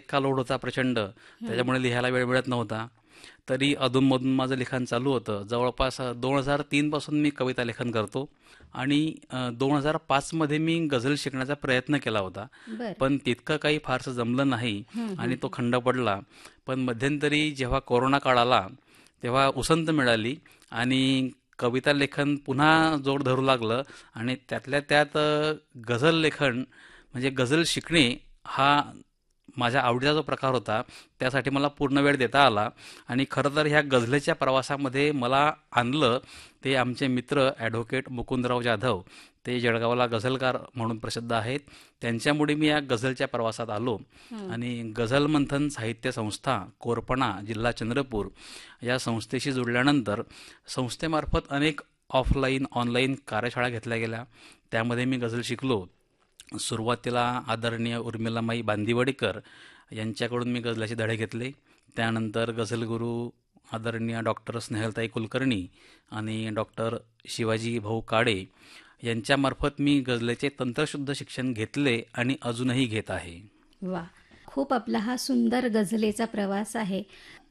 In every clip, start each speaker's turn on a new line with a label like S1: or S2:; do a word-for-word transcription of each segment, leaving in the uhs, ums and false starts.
S1: इतका लोड होता प्रचंड, त्याच्यामुळे लिहायला वेळ मिळत नव्हता. तरी अधूनमधून माझं लिखाण चालू होतं. जवळपास दोन हजार तीनपासून मी कविता लेखन करतो आणि दोन हजार पाचमध्ये मी गझल शिकण्याचा प्रयत्न केला होता,
S2: बर.
S1: पण तितकं काही फारसं जमलं नाही
S2: हं, हं,
S1: आणि तो
S2: हं.
S1: खंड पडला. पण मध्यंतरी जेव्हा कोरोना काळ आला तेव्हा उसंत मिळाली आणि कविता लेखन पुन्हा जोर धरू लागलं आणि त्यातल्या त्यात अ, गझल लेखन म्हणजे गझल शिकणे हा माझ्या आवडीचा जो प्रकार होता, त्यासाठी मला पूर्ण वेळ देता आला. आणि खरं तर ह्या गझलेच्या प्रवासामध्ये मला आणलं ते आमचे मित्र ॲडव्होकेट मुकुंदराव जाधव. ते जळगावला गझलकार म्हणून प्रसिद्ध आहेत. त्यांच्यामुळे मी या गझलच्या प्रवासात आलो
S2: हं.
S1: आणि गझल मंथन साहित्य संस्था, कोरपणा, जिल्हा चंद्रपूर या संस्थेशी जोडल्यानंतर संस्थेमार्फत अनेक ऑफलाईन ऑनलाईन कार्यशाळा घेतल्या गेल्या. त्यामध्ये मी गझल शिकलो. सुरुवातीला आदरणीय उर्मिलामाई बांदिवडेकर यांच्याकडून मी गझलाचे धडे घेतले. त्यानंतर गझलगुरू आदरणीय डॉक्टर स्नेहलताई कुलकर्णी आणि डॉक्टर शिवाजी भाऊ काळे यांच्यामार्फत मी गझलेचे तंत्रशुद्ध शिक्षण घेतले आणि अजूनही घेत आहे.
S2: वा, खूप आपला हा सुंदर गझलेचा प्रवास आहे.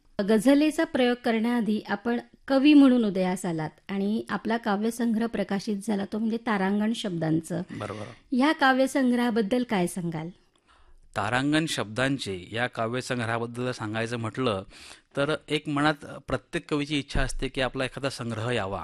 S2: गझलेचा प्रयोग करण्याआधी आपण कवी म्हणून उदयास आलात आणि आपला काव्यसंग्रह प्रकाशित झाला, तो म्हणजे तारांगण शब्दांचं.
S1: बरोबर.
S2: ह्या काव्यसंग्रहाबद्दल काय सांगाल?
S1: तारांगण शब्दांचे या काव्यसंग्रहाबद्दल सांगायचं म्हटलं तर एक मनात प्रत्येक कवीची इच्छा असते की आपला एखादा संग्रह यावा.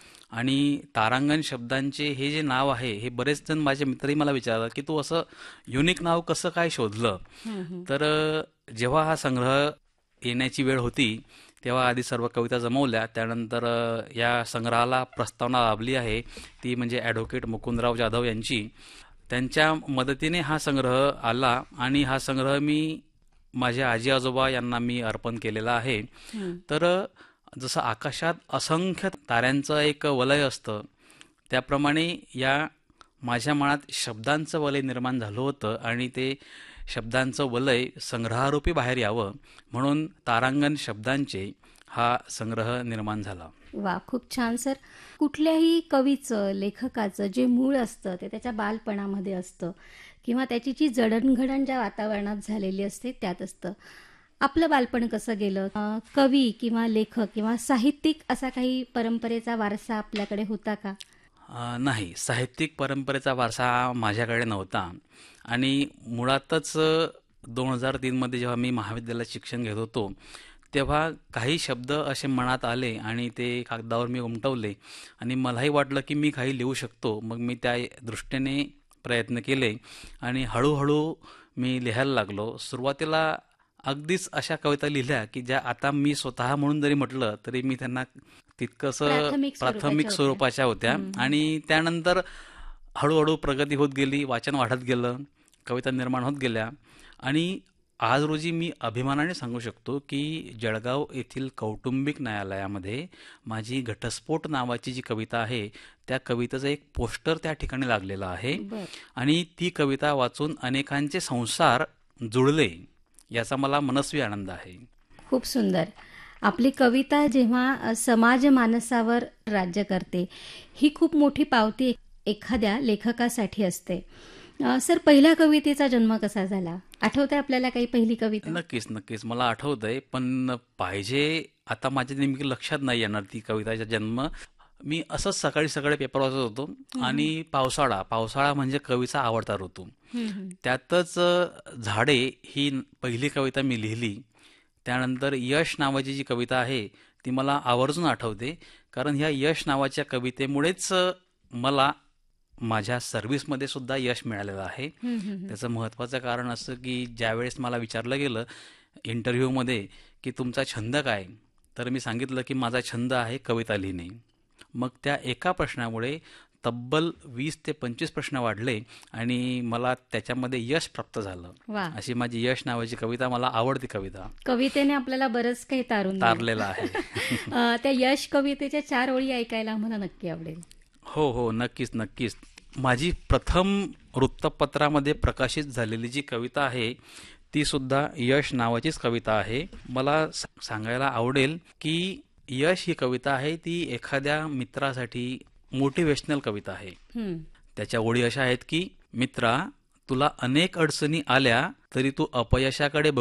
S1: आणि तारांगण शब्दांचे हे जे नाव आहे, हे बरेच जण माझे मित्रही मला विचारतात की तू असं युनिक नाव कसं काय शोधलं.
S2: हं, हं.
S1: तर अ, जेव्हा हा संग्रह येण्याची वेळ होती तेव्हा आधी सर्व कविता जमवल्या. त्यानंतर अ, या संग्रहाला प्रस्तावना लाभली आहे, ती म्हणजे ॲडव्होकेट मुकुंदराव जाधव यांची. त्यांच्या मदतीने हा संग्रह आला आणि हा संग्रह मी माझ्या आजी आजोबा यांना मी अर्पण केलेला आहे.
S2: हं.
S1: तर अ, जसं आकाशात असंख्य ताऱ्यांचं एक वलय असतं, त्याप्रमाणे या माझ्या मनात शब्दांचं वलय निर्माण झालं होतं आणि ते शब्दांचं वलय संग्रहारूपी बाहेर यावं म्हणून तारांगण शब्दांचे हा संग्रह निर्माण झाला.
S2: वा, खूप छान सर. कुठल्याही कवीचं, लेखकाचं जे मूळ असतं ते त्याच्या बालपणामध्ये असतं किंवा त्याची जी जडणघडण ज्या वातावरणात झालेली असते त्यात असतं. आपलं बालपण कसं गेलं? अं, कवी किंवा लेखक किंवा साहित्यिक असा काही परंपरेचा वारसा आपल्याकडे होता का?
S1: अ, नाही, साहित्यिक परंपरेचा वारसा माझ्याकडे नव्हता. आणि मुळातच दोन हजार तीनमध्ये जेव्हा मी महाविद्यालयात शिक्षण घेत होतो तेव्हा काही शब्द असे मनात आले आणि ते कागदावर मी उमटवले आणि मलाही वाटलं की मी काही लिहू शकतो. मग मी त्या दृष्टीने प्रयत्न केले आणि हळूहळू मी लिहायला लागलो. सुरुवातीला अगदीच अशा कविता लिहिल्या की ज्या आता मी स्वतः म्हणून जरी म्हटलं तरी मी त्यांना तितकंसं
S2: प्राथमिक
S1: प्राथमिक
S2: स्वरूपाच्या होत्या.
S1: स्वरूपाच्या होत्या.
S2: हं, हं.
S1: आणि त्यानंतर हळूहळू प्रगती होत गेली, वाचन वाढत गेलं, कविता निर्माण होत गेल्या. आणि आज रोजी मी अभिमानाने सांगू शकतो की जळगाव येथील कौटुंबिक न्यायालयामध्ये माझी घटस्फोट नावाची जी कविता आहे त्या कवितेचं एक पोस्टर त्या ठिकाणी लागलेलं आहे.
S2: बर.
S1: आणि ती कविता वाचून अनेकांचे संसार जुळले, याचा मला मनस्वी आनंद आहे.
S2: खूप सुंदर. आपली कविता जेव्हा अ, समाज मानसावर राज्य करते, ही खूप मोठी पावती एखाद्या लेखकासाठी असते. अ, सर, पहिल्या कवितेचा जन्म कसा झाला? आठवतंय आपल्याला काही पहिली कविता?
S1: नक्कीच नक्कीच मला आठवतंय, पण पाहिजे आता माझ्या नेमकी लक्षात नाही येणार ती कविताचा जन्म. मी असंच सकाळी सकाळी पेपर वाचत होतो
S2: हं, हं.
S1: आणि पावसाळा पावसाळा म्हणजे कवीचा आवडता ऋतू.
S2: हं, हं.
S1: त्यातच अ, झाडे ही पहिली कविता मी लिहिली. त्यानंतर यश नावाची जी कविता आहे ती मला आवर्जून आठवते, कारण ह्या यश नावाच्या कवितेमुळेच अ, मला माझ्या सर्व्हिसमध्ये सुद्धा यश मिळालेलं आहे.
S2: हं, हं, हं.
S1: त्याचं महत्त्वाचं कारण असं की ज्यावेळेस मला विचारलं गेलं इंटरव्ह्यूमध्ये की तुमचा छंद काय, तर मी सांगितलं की माझा छंद आहे कविता लिहिणे. मग त्या एका प्रश्नामुळे तब्बल वीस ते पंचवीस प्रश्न वाढले आणि मला त्याच्यामध्ये यश प्राप्त झालं.
S2: वा,
S1: अशी माझी यश नावाची कविता, मला आवडती कविता,
S2: कवितेने आपल्याला बरंच काही तारून दिलं.
S1: तारलेला आहे.
S2: अ, त्या यश कवितेच्या चार ओळी ऐकायला आम्हाला नक्की आवडेल.
S1: हो हो नक्कीच नक्कीच. माझी प्रथम वृत्तपत्रामध्ये प्रकाशित झालेली जी कविता आहे ती सुद्धा यश नावाचीच कविता आहे. मला स- सांगायला आवडेल की यश ही कविता आहे ती एखाद्या मित्रासाठी मोटिवेशनल कविता आहे.
S2: हं.
S1: त्याच्या ओळी अशा आहेत की मित्रा, तुला अनेक अडचणी आल्या तरी तू अपयशाकडे